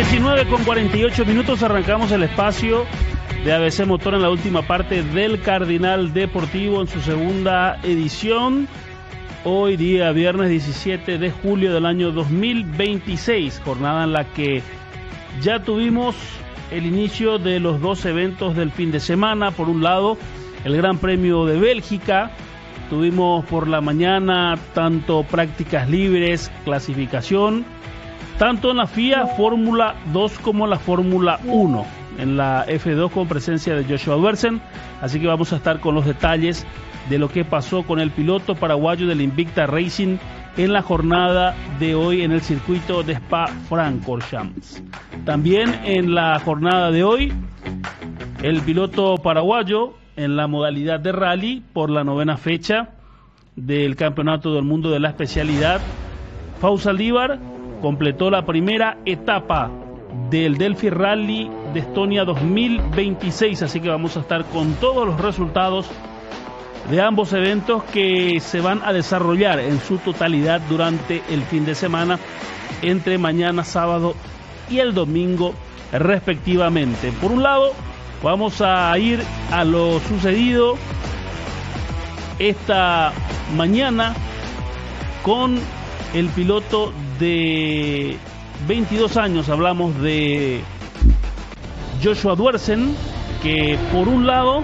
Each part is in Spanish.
19:48 arrancamos el espacio de ABC Motor en la última parte del Cardinal Deportivo en su segunda edición. Hoy día viernes 17 de julio del año 2026, jornada en la que ya tuvimos el inicio de los dos eventos del fin de semana. Por un lado, el Gran Premio de Bélgica. Tuvimos por la mañana tanto prácticas libres, clasificación, tanto en la FIA Fórmula 2 como la Fórmula 1, en la F2 con presencia de Joshua Duersen. Así que vamos a estar con los detalles de lo que pasó con el piloto paraguayo del Invicta Racing en la jornada de hoy en el circuito de Spa-Francorchamps. También en la jornada de hoy, el piloto paraguayo en la modalidad de rally por la 9ª fecha del Campeonato del Mundo de la especialidad, Pau Saldívar completó la primera etapa del Delphi Rally de Estonia 2026, así que vamos a estar con todos los resultados de ambos eventos que se van a desarrollar en su totalidad durante el fin de semana, entre mañana sábado y el domingo respectivamente. Por un lado, vamos a ir a lo sucedido esta mañana con el piloto de 22 años, hablamos de Joshua Duersen, que por un lado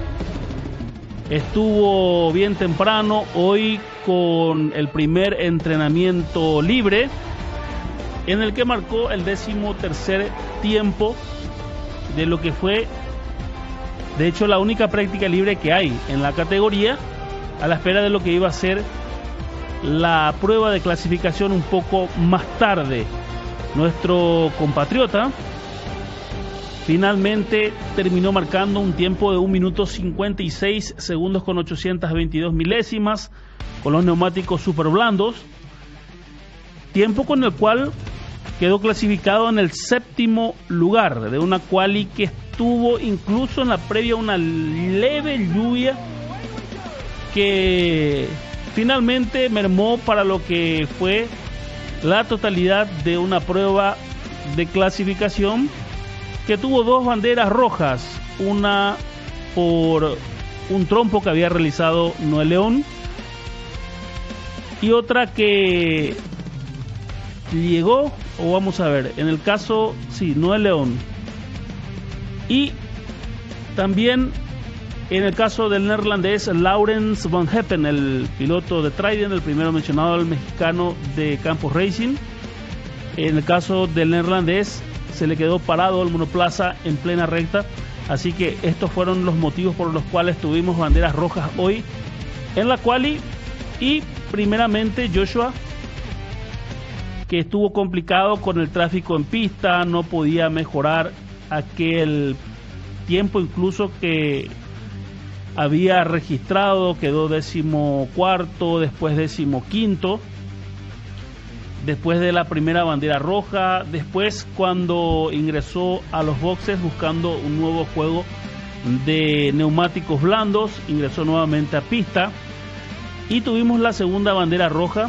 estuvo bien temprano hoy con el primer entrenamiento libre, en el que marcó el 13º tiempo de lo que fue, de hecho, la única práctica libre que hay en la categoría, a la espera de lo que iba a ser la prueba de clasificación un poco más tarde. Nuestro compatriota finalmente terminó marcando un tiempo de 1 minuto 56 segundos con 822 milésimas con los neumáticos super blandos, tiempo con el cual quedó clasificado en el 7º lugar de una quali que estuvo incluso en la previa una leve lluvia que finalmente mermó para lo que fue la totalidad de una prueba de clasificación que tuvo 2 banderas rojas, una por un trompo que había realizado Noé León y otra que llegó, o vamos a ver, en el caso, sí, Noé León, y también en el caso del neerlandés Laurens van Heppen, el piloto de Trident, el primero mencionado, el mexicano de Campos Racing. En el caso del neerlandés se le quedó parado el monoplaza en plena recta, así que estos fueron los motivos por los cuales tuvimos banderas rojas hoy en la quali. Y primeramente Joshua, que estuvo complicado con el tráfico en pista, no podía mejorar aquel tiempo incluso que había registrado, quedó 14º, después 15º, después de la primera bandera roja, después cuando ingresó a los boxes buscando un nuevo juego de neumáticos blandos, ingresó nuevamente a pista y tuvimos la segunda bandera roja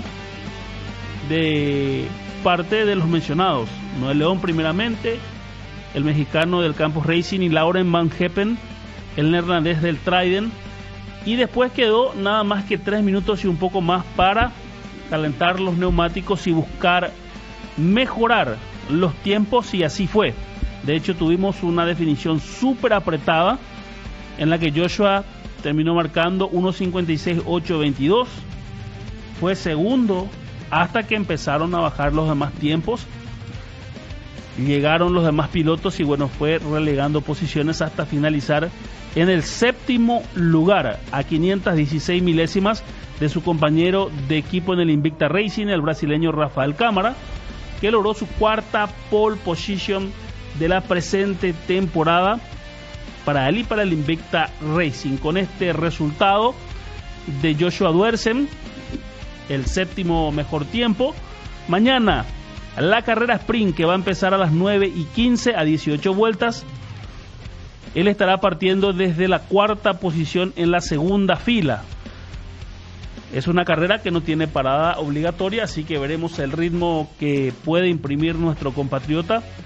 de parte de los mencionados, Noé León primeramente, el mexicano del Campos Racing, y Laurens van Heppen, el neerlandés del Trident, y después quedó nada más que 3 minutos y un poco más para calentar los neumáticos y buscar mejorar los tiempos, y así fue. De hecho, tuvimos una definición súper apretada en la que Joshua terminó marcando 1:56.822, fue segundo hasta que empezaron a bajar los demás tiempos. Llegaron los demás pilotos y bueno, fue relegando posiciones hasta finalizar en el 7º lugar, a 516 milésimas de su compañero de equipo en el Invicta Racing, el brasileño Rafael Cámara, que logró su 4ª pole position de la presente temporada para él y para el Invicta Racing. Con este resultado de Joshua Duersen, el 7º mejor tiempo. Mañana la carrera sprint, que va a empezar a las 9:15 a 18 vueltas. Él estará partiendo desde la 4ª posición en la segunda fila. Es una carrera que no tiene parada obligatoria, así que veremos el ritmo que puede imprimir nuestro compatriota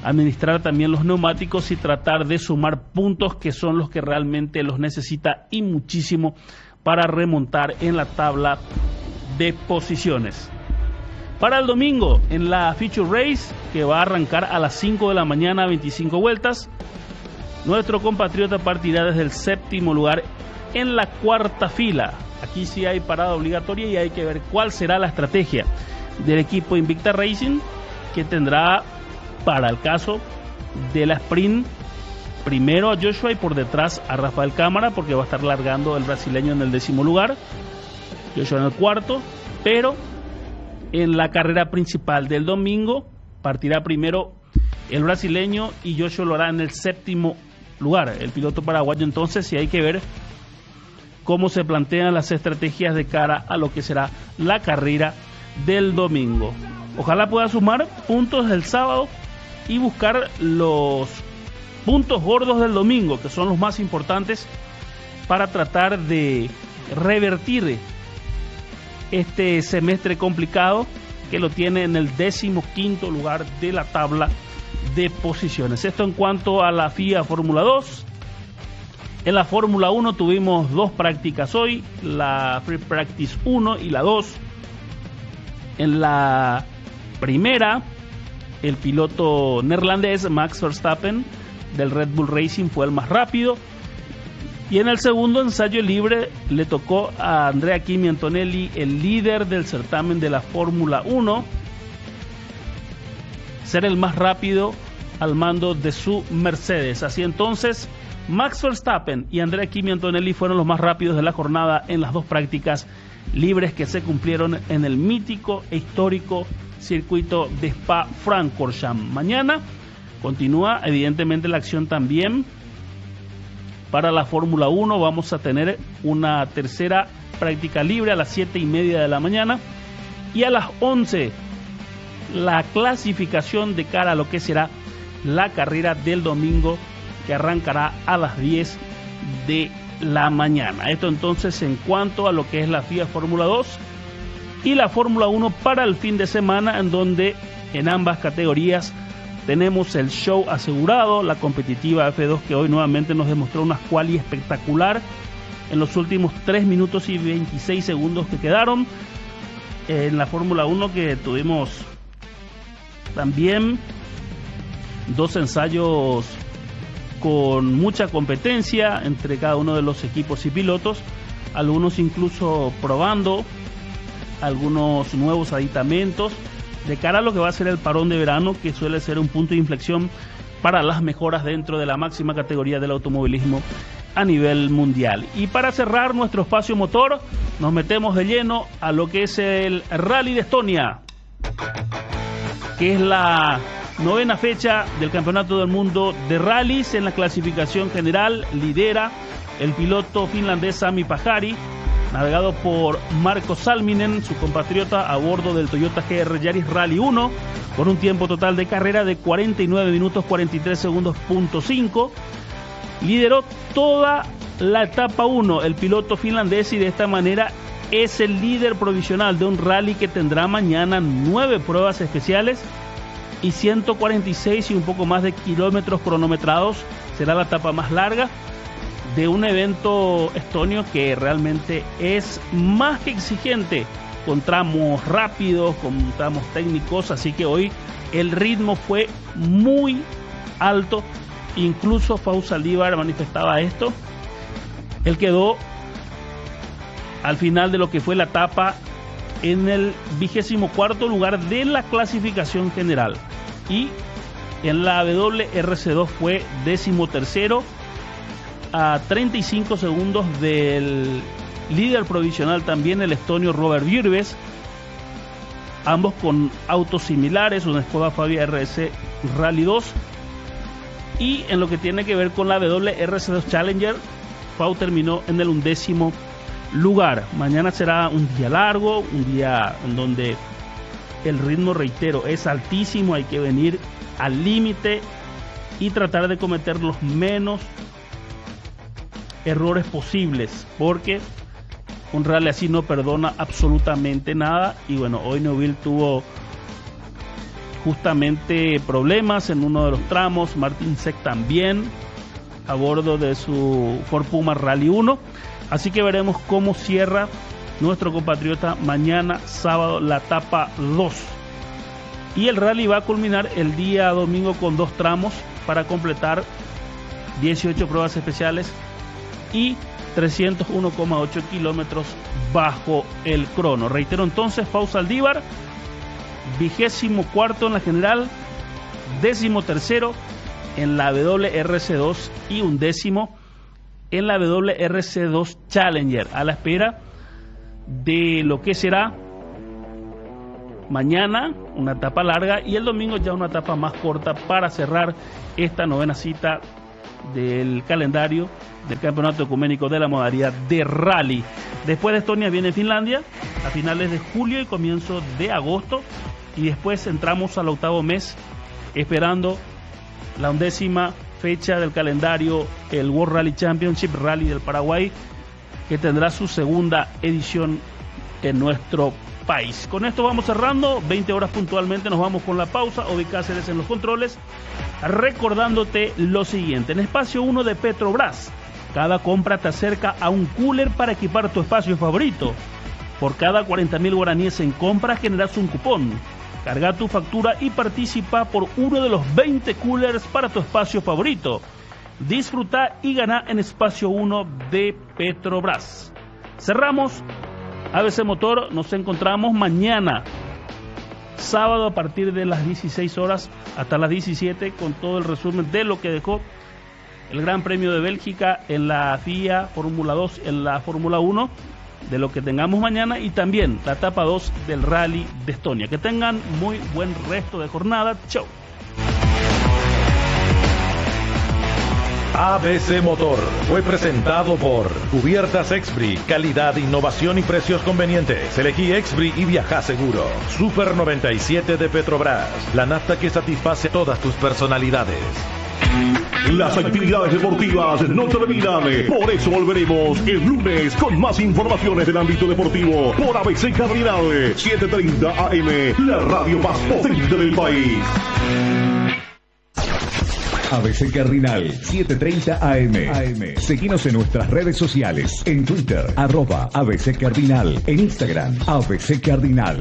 administrar también los neumáticos y tratar de sumar puntos, que son los que realmente los necesita y muchísimo para remontar en la tabla de posiciones. Para el domingo, en la Feature Race, que va a arrancar a las 5 de la mañana, 25 vueltas, nuestro compatriota partirá desde el séptimo lugar en la cuarta fila. Aquí sí hay parada obligatoria y hay que ver cuál será la estrategia del equipo Invicta Racing, que tendrá, para el caso de la sprint, primero a Joshua y por detrás a Rafael Cámara, porque va a estar largando el brasileño en el 10º lugar, Joshua en el cuarto. Pero en la carrera principal del domingo partirá primero el brasileño y Joshua lo hará en el 7º lugar, el piloto paraguayo. Entonces sí hay que ver cómo se plantean las estrategias de cara a lo que será la carrera del domingo. Ojalá pueda sumar puntos del sábado y buscar los puntos gordos del domingo, que son los más importantes, para tratar de revertir este semestre complicado que lo tiene en el 15º lugar de la tabla de posiciones. Esto en cuanto a la FIA Fórmula 2. En la Fórmula 1 tuvimos dos prácticas hoy, la Free Practice 1 y la 2. En la primera, el piloto neerlandés Max Verstappen del Red Bull Racing fue el más rápido, y en el segundo ensayo libre le tocó a Andrea Kimi Antonelli, el líder del certamen de la Fórmula 1, ser el más rápido al mando de su Mercedes. Así entonces, Max Verstappen y Andrea Kimi Antonelli fueron los más rápidos de la jornada en las dos prácticas libres que se cumplieron en el mítico e histórico circuito de Spa-Francorchamps. Mañana continúa evidentemente la acción también para la Fórmula 1. Vamos a tener una tercera práctica libre a las 7:30 de la mañana, y a las 11 la clasificación de cara a lo que será la carrera del domingo, que arrancará a las 10 de la mañana. Esto entonces en cuanto a lo que es la FIA Fórmula 2 y la Fórmula 1 para el fin de semana, en donde en ambas categorías tenemos el show asegurado. La competitiva F2, que hoy nuevamente nos demostró una quali espectacular en los últimos 3 minutos y 26 segundos que quedaron. En la Fórmula 1, que tuvimos también dos ensayos con mucha competencia entre cada uno de los equipos y pilotos, algunos incluso probando algunos nuevos aditamentos de cara a lo que va a ser el parón de verano, que suele ser un punto de inflexión para las mejoras dentro de la máxima categoría del automovilismo a nivel mundial. Y para cerrar nuestro espacio motor, nos metemos de lleno a lo que es el Rally de Estonia, que es la 9ª fecha del Campeonato del Mundo de Rallys. En la clasificación general lidera el piloto finlandés Sami Pajari, navegado por Marco Salminen, su compatriota, a bordo del Toyota GR Yaris Rally 1, con un tiempo total de carrera de 49 minutos 43 segundos .5. Lideró toda la etapa 1 el piloto finlandés, y de esta manera es el líder provisional de un rally que tendrá mañana 9 pruebas especiales y 146 y un poco más de kilómetros cronometrados. Será la etapa más larga de un evento estonio que realmente es más que exigente, con tramos rápidos, con tramos técnicos, así que hoy el ritmo fue muy alto. Incluso Fau Saldívar manifestaba esto. Él quedó al final de lo que fue la etapa en el 24º lugar de la clasificación general, y en la WRC2 fue 13º, a 35 segundos del líder provisional también, el estonio Robert Björves, ambos con autos similares, una Skoda Fabia RS Rally 2. Y en lo que tiene que ver con la WRC2 Challenger, Fau terminó en el 11º lugar. Mañana será un día largo, un día en donde el ritmo, reitero, es altísimo. Hay que venir al límite y tratar de cometer los menos errores posibles, porque un rally así no perdona absolutamente nada. Y bueno, hoy Neuville tuvo justamente problemas en uno de los tramos. Martin Sec también a bordo de su Ford Puma Rally 1. Así que veremos cómo cierra nuestro compatriota mañana sábado la etapa 2. Y el rally va a culminar el día domingo con 2 tramos para completar 18 pruebas especiales y 301,8 kilómetros bajo el crono. Reitero entonces, Pau Saldívar, 24º en la general, 13º en la WRC2 y 11º en la WRC2 Challenger, a la espera de lo que será mañana una etapa larga y el domingo ya una etapa más corta para cerrar esta 9ª cita del calendario del Campeonato Ecuménico de la modalidad de rally. Después de Estonia viene Finlandia a finales de julio y comienzo de agosto, y después entramos al 8º mes esperando la 11ª fecha del calendario, el World Rally Championship Rally del Paraguay, que tendrá su segunda edición en nuestro país. Con esto vamos cerrando, 20 horas puntualmente, nos vamos con la pausa. Obi Cáceres en los controles, recordándote lo siguiente: en Espacio 1 de Petrobras, cada compra te acerca a un cooler para equipar tu espacio favorito. Por cada 40.000 guaraníes en compra generas un cupón. Carga tu factura y participa por uno de los 20 coolers para tu espacio favorito. Disfruta y gana en Espacio 1 de Petrobras. Cerramos ABC Motor, nos encontramos mañana, sábado, a partir de las 16 horas hasta las 17, con todo el resumen de lo que dejó el Gran Premio de Bélgica en la FIA Fórmula 2, en la Fórmula 1, de lo que tengamos mañana, y también la etapa 2 del Rally de Estonia. Que tengan muy buen resto de jornada. Chau. ABC Motor fue presentado por Cubiertas Exbri, calidad, innovación y precios convenientes. Elegí Exbri y viaja seguro. Super 97 de Petrobras, la nafta que satisface todas tus personalidades. Las actividades deportivas no terminan, por eso volveremos el lunes con más informaciones del ámbito deportivo por ABC Cardinal 7:30 AM, la radio más potente del país. ABC Cardinal 7:30 AM. Seguinos en nuestras redes sociales, en Twitter, @ABC Cardinal, en Instagram, ABC Cardinal.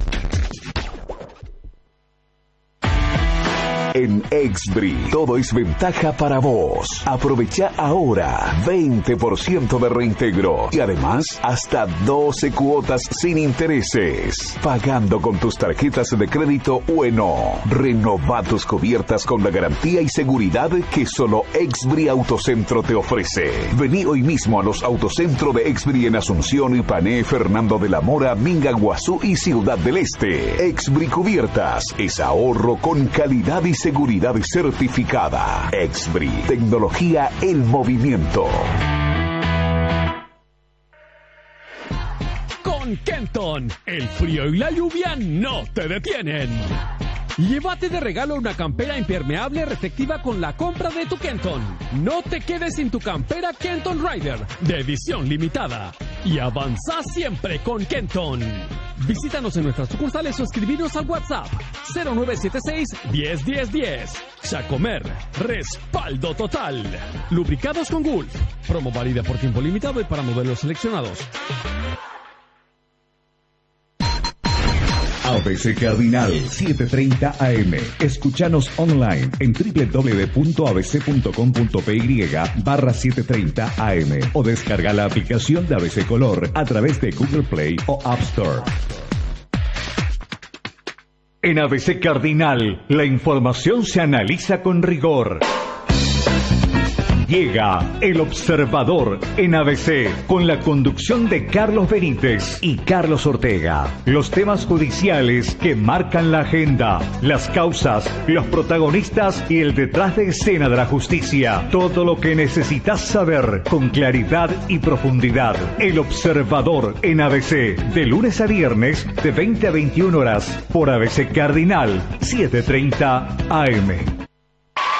En Exbri, todo es ventaja para vos. Aprovecha ahora 20% de reintegro y además hasta 12 cuotas sin intereses. Pagando con tus tarjetas de crédito Bueno. Renova tus cubiertas con la garantía y seguridad que solo Exbri Autocentro te ofrece. Vení hoy mismo a los Autocentro de Exbri en Asunción, Ipané, Fernando de la Mora, Minga, Guazú y Ciudad del Este. Exbri Cubiertas es ahorro con calidad y seguridad certificada. Exbri, tecnología en movimiento. Con Kenton, el frío y la lluvia no te detienen. Llévate de regalo una campera impermeable reflectiva con la compra de tu Kenton. No te quedes sin tu campera Kenton Rider de edición limitada. Y avanza siempre con Kenton. Visítanos en nuestras sucursales o escribinos al WhatsApp 0976-101010. Chacomer, respaldo total. Lubricados con Gulf. Promo válida por tiempo limitado y para modelos seleccionados. ABC Cardinal 7:30 AM. Escúchanos online en www.abc.com.py/730 AM o descarga la aplicación de ABC Color a través de Google Play o App Store. En ABC Cardinal, la información se analiza con rigor. Llega El Observador en ABC con la conducción de Carlos Benítez y Carlos Ortega. Los temas judiciales que marcan la agenda, las causas, los protagonistas y el detrás de escena de la justicia. Todo lo que necesitas saber con claridad y profundidad. El Observador en ABC, de lunes a viernes de 20 a 21 horas por ABC Cardinal 7:30 AM.